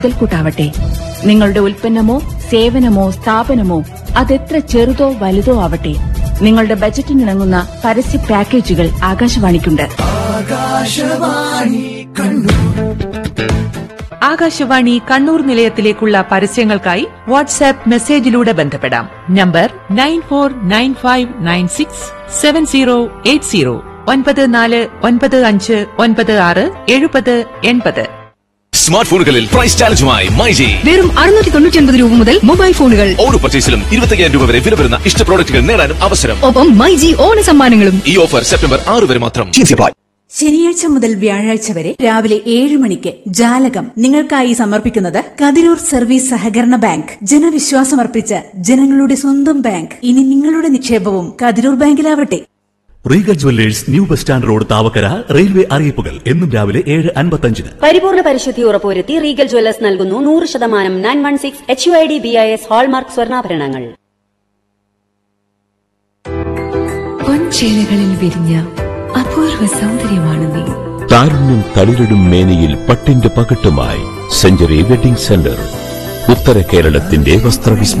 ാവട്ടെ, നിങ്ങളുടെ ഉൽപ്പന്നമോ സേവനമോ സ്ഥാപനമോ അതെത്ര ചെറുതോ വലുതോ ആവട്ടെ, നിങ്ങളുടെ ബജറ്റിനിണങ്ങുന്ന പരസ്യ പാക്കേജുകൾ ആകാശവാണിക്കുണ്ട്. ആകാശവാണി കണ്ണൂർ നിലയത്തിലേക്കുള്ള പരസ്യങ്ങൾക്കായി വാട്സാപ്പ് മെസ്സേജിലൂടെ ബന്ധപ്പെടാം. നമ്പർ 9495967080 9495967080. സ്മാർട്ട് ഫോണുകളിൽ പ്രൈസ് ചാലഞ്ചുമായി മൈജി. വെറും 699 രൂപ മുതൽ മൊബൈൽ ഫോണുകൾ. ഓരോ പർച്ചേസിലും 25,000 രൂപ വരെ വില വരുന്ന ഇഷ്ട പ്രോഡക്റ്റുകൾ നേടാനും അവസരം. ഒപ്പം മൈജി ഓണ സമ്മാനങ്ങളും. ഈ ഓഫർ സെപ്റ്റംബർ 6 വരെ മാത്രം. ശനിയാഴ്ച മുതൽ വ്യാഴാഴ്ച വരെ രാവിലെ 7 മണിക്ക് ജാലകം നിങ്ങൾക്കായി സമർപ്പിക്കുന്നത് കതിരൂർ സർവീസ് സഹകരണ ബാങ്ക്. ജനവിശ്വാസമർപ്പിച്ച ജനങ്ങളുടെ സ്വന്തം ബാങ്ക്. ഇനി നിങ്ങളുടെ നിക്ഷേപവും Kathirur ബാങ്കിലാവട്ടെ. Regal jewellers, new bus stand road, Thavakkara. Railway അറിയിപ്പുകൾ എന്നും രാവിലെ 7:55. പരിപൂർണ പരിശുദ്ധി ഉറപ്പുവരുത്തി റീഗൽ ജുവല്ലേഴ്സ് നൽകുന്നു 100% 916 HUID BIS ഹാൾമാർക്ക് സ്വർണ്ണാഭരണങ്ങൾ. പൊൻചേലകളിൽ വിരിഞ്ഞ അപൂർവ സൗന്ദര്യമാണ് നീ. താരുണ്യം തളിരിടും മേനിയിൽ പട്ടിന്റെ പകട്ടുമായി സെഞ്ചുറി വെഡിംഗ് സെന്റർ. ഉത്തര കേരളത്തിന്റെ വസ്ത്രവിസ്മയം.